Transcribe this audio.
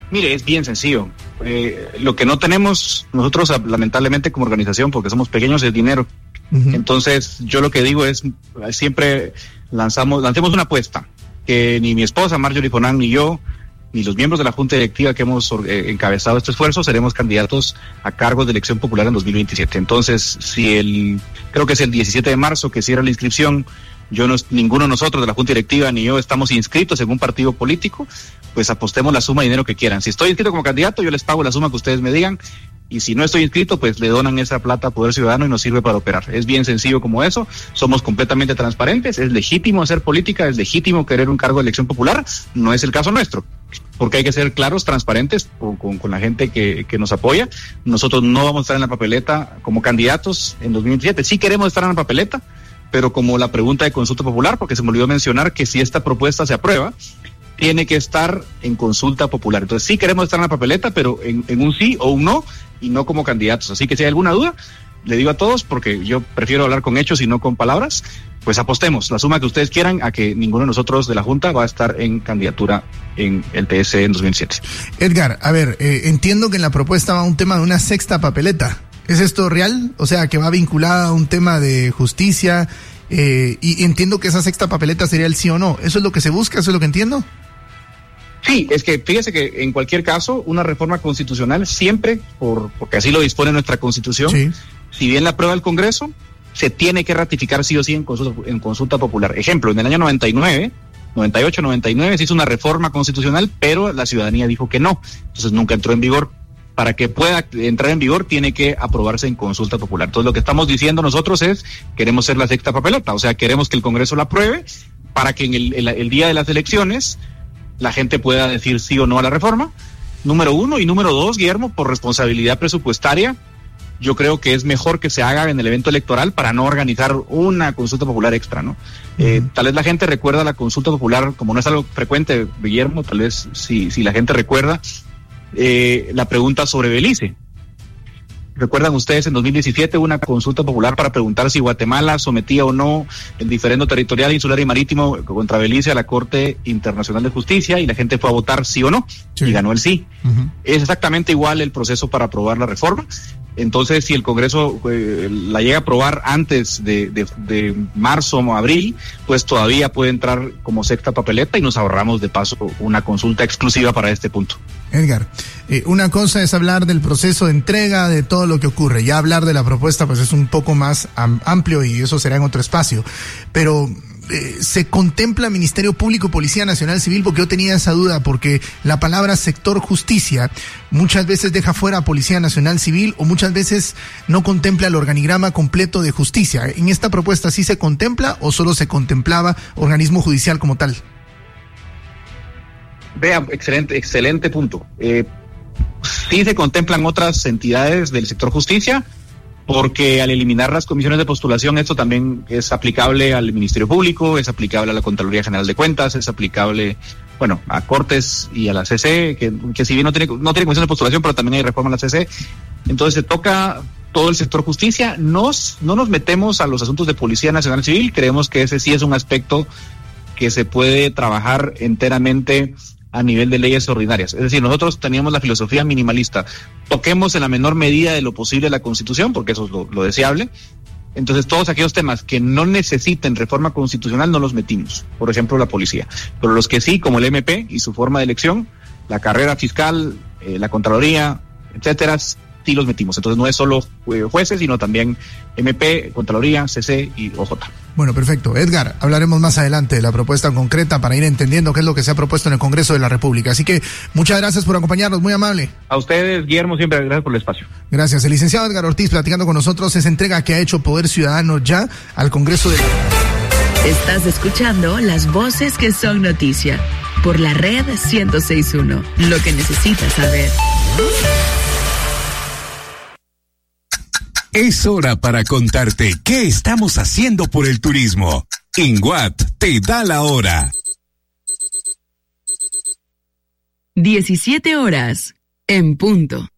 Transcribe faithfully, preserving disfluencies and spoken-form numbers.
Mire, es bien sencillo. Eh, lo que no tenemos nosotros, lamentablemente, como organización, porque somos pequeños, es dinero. Uh-huh. Entonces, yo lo que digo es, siempre lanzamos, lancemos una apuesta, que ni mi esposa, Marjorie Fonan, ni yo, ni los miembros de la Junta Directiva que hemos eh, encabezado este esfuerzo, seremos candidatos a cargos de elección popular en dos mil veintisiete. Entonces, si el, creo que es el diecisiete de marzo que cierra la inscripción, yo no, ninguno de nosotros de la Junta Directiva ni yo estamos inscritos en un partido político, pues apostemos la suma de dinero que quieran. Si estoy inscrito como candidato, yo les pago la suma que ustedes me digan, y si no estoy inscrito, pues le donan esa plata a Poder Ciudadano y nos sirve para operar. Es bien sencillo como eso, somos completamente transparentes, es legítimo hacer política, es legítimo querer un cargo de elección popular, no es el caso nuestro, porque hay que ser claros, transparentes con, con, con la gente que, que nos apoya. Nosotros no vamos a estar en la papeleta como candidatos en dos mil veintisiete, sí queremos estar en la papeleta, pero como la pregunta de consulta popular, porque se me olvidó mencionar que si esta propuesta se aprueba, tiene que estar en consulta popular. Entonces sí queremos estar en la papeleta, pero en, en un sí o un no, y no como candidatos. Así que si hay alguna duda, le digo a todos, porque yo prefiero hablar con hechos y no con palabras, pues apostemos la suma que ustedes quieran a que ninguno de nosotros de la Junta va a estar en candidatura en el P S en dos mil veintisiete. Edgar, a ver, eh, entiendo que en la propuesta va un tema de una sexta papeleta. ¿Es esto real? O sea, que va vinculada a un tema de justicia, eh, y entiendo que esa sexta papeleta sería el sí o no. ¿Eso es lo que se busca? ¿Eso es lo que entiendo? Sí, es que fíjese que en cualquier caso, una reforma constitucional siempre, por porque así lo dispone nuestra Constitución, sí, si bien la aprueba el Congreso, se tiene que ratificar sí o sí en consulta, en consulta popular. Ejemplo, en el año noventa y nueve, noventa y ocho, noventa y nueve se hizo una reforma constitucional, pero la ciudadanía dijo que no, entonces nunca entró en vigor. Para que pueda entrar en vigor tiene que aprobarse en consulta popular. Entonces lo que estamos diciendo nosotros es, queremos ser la sexta papeleta, o sea, queremos que el Congreso la apruebe para que en el, el, el día de las elecciones la gente pueda decir sí o no a la reforma, número uno. Y número dos, Guillermo, por responsabilidad presupuestaria, yo creo que es mejor que se haga en el evento electoral para no organizar una consulta popular extra, ¿no? Uh-huh. Eh, tal vez la gente recuerda la consulta popular, como no es algo frecuente, Guillermo, tal vez si, si la gente recuerda, Eh, la pregunta sobre Belice. ¿Recuerdan ustedes en dos mil diecisiete una consulta popular para preguntar si Guatemala sometía o no el diferendo territorial, insular y marítimo contra Belice a la Corte Internacional de Justicia, y la gente fue a votar sí o no, sí, y ganó el sí? Uh-huh. Es exactamente igual el proceso para aprobar la reforma. Entonces, si el Congreso eh, la llega a aprobar antes de, de, de marzo o abril, pues todavía puede entrar como sexta papeleta y nos ahorramos de paso una consulta exclusiva para este punto. Edgar, eh, una cosa es hablar del proceso de entrega, de todo lo que ocurre. Ya hablar de la propuesta pues es un poco más am- amplio y eso será en otro espacio. Pero eh, ¿se contempla Ministerio Público, Policía Nacional Civil? Porque yo tenía esa duda, porque la palabra sector justicia muchas veces deja fuera a Policía Nacional Civil, o muchas veces no contempla el organigrama completo de justicia. ¿En esta propuesta sí se contempla o solo se contemplaba organismo judicial como tal? Vea, excelente, excelente punto. Eh, sí se contemplan otras entidades del sector justicia, porque al eliminar las comisiones de postulación, esto también es aplicable al Ministerio Público, es aplicable a la Contraloría General de Cuentas, es aplicable, bueno, a Cortes y a la C C, que, que si bien no tiene, no tiene comisión de postulación, pero también hay reforma a la C C. Entonces se toca todo el sector justicia. Nos, no nos metemos a los asuntos de Policía Nacional Civil, creemos que ese sí es un aspecto que se puede trabajar enteramente a nivel de leyes ordinarias. Es decir, nosotros teníamos la filosofía minimalista, toquemos en la menor medida de lo posible la Constitución, porque eso es lo, lo deseable. Entonces todos aquellos temas que no necesiten reforma constitucional no los metimos, por ejemplo la policía, pero los que sí, como el M P y su forma de elección, la carrera fiscal, eh, la Contraloría, etcétera, sí los metimos. Entonces no es solo eh, jueces, sino también M P, Contraloría, C C y O J. Bueno, perfecto. Edgar, hablaremos más adelante de la propuesta concreta para ir entendiendo qué es lo que se ha propuesto en el Congreso de la República. Así que muchas gracias por acompañarnos, muy amable. A ustedes, Guillermo, siempre gracias por el espacio. Gracias. El licenciado Edgar Ortiz platicando con nosotros esa entrega que ha hecho Poder Ciudadano ya al Congreso de la República. Estás escuchando las voces que son noticia por la red ciento seis punto uno. Lo que necesitas saber. Es hora para contarte qué estamos haciendo por el turismo. INGUAT te da la hora. diecisiete horas en punto.